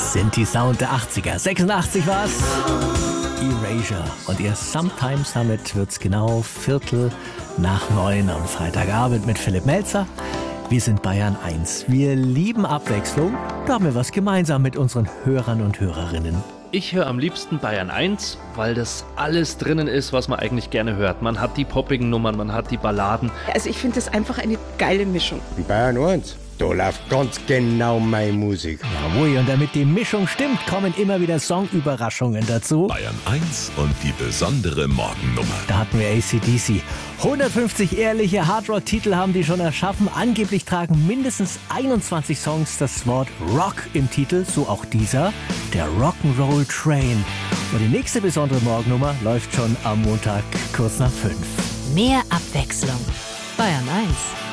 Sinti-Sound der 80er. 86 war's. Erasure. Und ihr Sometimes, damit wird's genau 8:45 am Freitagabend mit Philipp Melzer. Wir sind Bayern 1. Wir lieben Abwechslung. Da haben wir was gemeinsam mit unseren Hörern und Hörerinnen. Ich höre am liebsten Bayern 1, weil das alles drinnen ist, was man eigentlich gerne hört. Man hat die poppigen Nummern, man hat die Balladen. Also ich finde das einfach eine geile Mischung. Bayern 1, da läuft ganz genau meine Musik. Jawohl, und damit die Mischung stimmt, kommen immer wieder Songüberraschungen dazu. Bayern 1 und die besondere Morgennummer. Da hatten wir AC/DC. 150 ehrliche Hardrock-Titel haben die schon erschaffen. Angeblich tragen mindestens 21 Songs das Wort Rock im Titel, so auch dieser, der Rock'n'Roll Train. Und die nächste besondere Morgennummer läuft schon am Montag kurz nach 5. Mehr Abwechslung. Bayern 1.